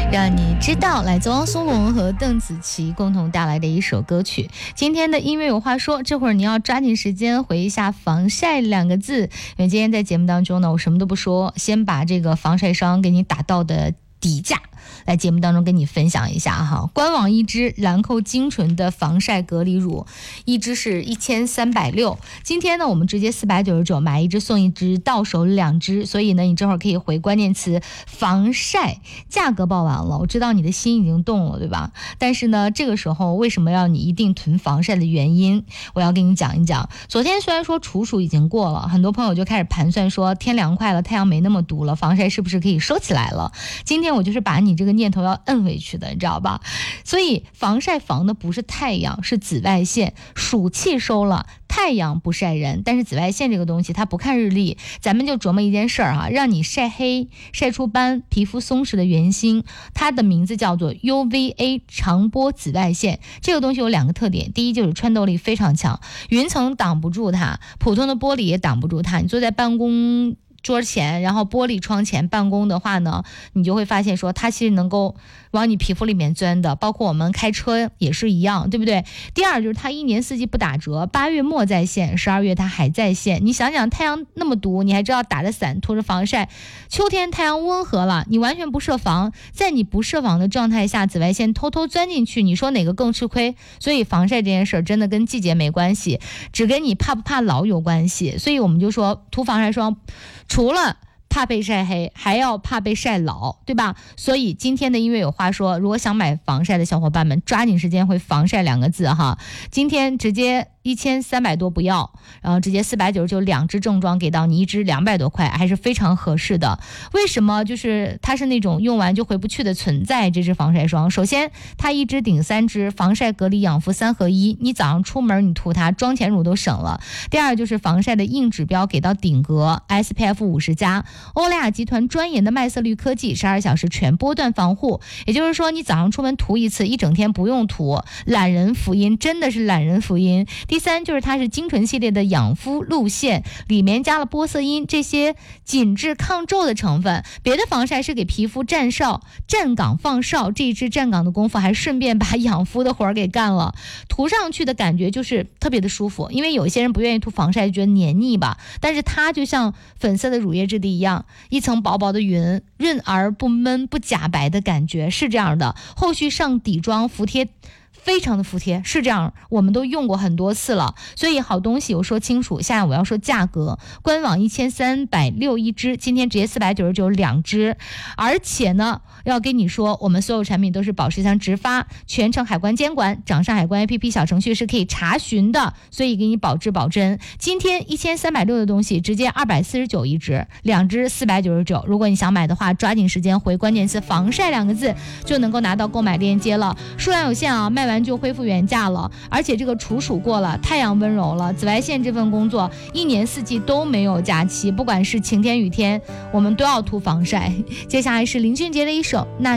让你知道，来自汪苏泷和邓紫棋共同带来的一首歌曲。今天的音乐有话说，这会儿你要抓紧时间回一下防晒两个字，因为今天在节目当中呢，我什么都不说，先把这个防晒霜给你打到的底价来节目当中跟你分享一下哈。官网一支兰蔻精纯的防晒隔离乳，一支是1360，今天呢我们直接499买一支送一支，到手2支，所以呢你这会儿可以回关键词防晒，价格报完了，我知道你的心已经动了，对吧？但是呢这个时候为什么要你一定囤防晒的原因，我要跟你讲一讲。昨天虽然说处暑已经过了，很多朋友就开始盘算说天凉快了，太阳没那么毒了，防晒是不是可以收起来了？今天我就是把你这个念头要摁回去的，你知道吧？所以防晒防的不是太阳，是紫外线。暑气收了，太阳不晒人，但是紫外线这个东西它不看日历，咱们就琢磨一件事儿哈，让你晒黑晒出斑，皮肤松弛的原型，它的名字叫做 UVA 长波紫外线。这个东西有2个特点，第一就是穿透力非常强，云层挡不住它，普通的玻璃也挡不住它。你坐在办公桌前，然后玻璃窗前办公的话呢，你就会发现说它其实能够往你皮肤里面钻的，包括我们开车也是一样，对不对？第二就是它1年4季不打折，8月末在线，12月它还在线。你想想太阳那么毒，你还知道打着伞涂着防晒，秋天太阳温和了，你完全不设防，在你不设防的状态下，紫外线偷偷钻进去，你说哪个更吃亏？所以防晒这件事真的跟季节没关系，只跟你怕不怕老有关系。所以我们就说涂防晒霜除了怕被晒黑，还要怕被晒老，对吧？所以今天的音乐有话说，如果想买防晒的小伙伴们，抓紧时间回防晒2个字哈。今天直接1300多不要，然后直接499 2支正装给到你，1支200多块，还是非常合适的。为什么？就是它是那种用完就回不去的存在。这支防晒霜，首先它1支顶3支，防晒隔离养肤3合1，你早上出门你涂它，妆前乳都省了。第二就是防晒的硬指标给到顶格 SPF 50+，欧莱雅集团专研的麦色绿科技，12小时全波段防护。也就是说你早上出门涂一次，一整天不用涂，懒人福音，真的是懒人福音。第3就是它是精纯系列的养肤路线，里面加了玻色因这些紧致抗皱的成分。别的防晒是给皮肤站岗放哨，这一支站岗的功夫还顺便把养肤的活儿给干了。涂上去的感觉就是特别的舒服，因为有一些人不愿意涂防晒，觉得黏腻吧，但是它就像粉色的乳液质地一样，一层薄薄的云，润而不闷不假白的感觉，是这样的。后续上底妆服帖，非常的服帖，是这样，我们都用过很多次了。所以好东西我说清楚，现在我要说价格，官网1360一支，今天直接499 2支。而且呢要跟你说，我们所有产品都是保10箱直发，全程海关监管，掌上海关 APP 小程序是可以查询的，所以给你保质保真。今天1360的东西直接249一支，2支499。如果你想买的话，抓紧时间回关键词防晒2个字，就能够拿到购买链接了。数量有限啊，卖完就恢复原价了。而且这个处暑过了，太阳温柔了，紫外线这份工作1年4季都没有假期，不管是晴天雨天，我们都要涂防晒。接下来是林俊杰的一首那